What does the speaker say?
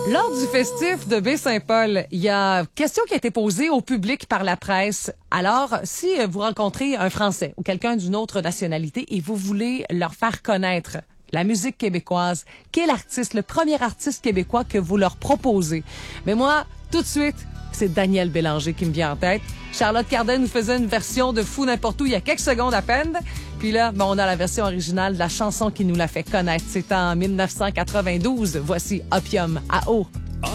Lors du festif de Baie-Saint-Paul, il y a une question qui a été posée au public par la presse. Alors, si vous rencontrez un Français ou quelqu'un d'une autre nationalité et vous voulez leur faire connaître la musique québécoise, quel artiste, le premier artiste québécois que vous leur proposez? Mais moi, tout de suite, c'est Daniel Bélanger qui me vient en tête. Charlotte Cardin nous faisait une version de Fou n'importe où il y a quelques secondes à peine. Puis là, on a la version originale de la chanson qui nous l'a fait connaître. C'est en 1992. Voici Opium à eau.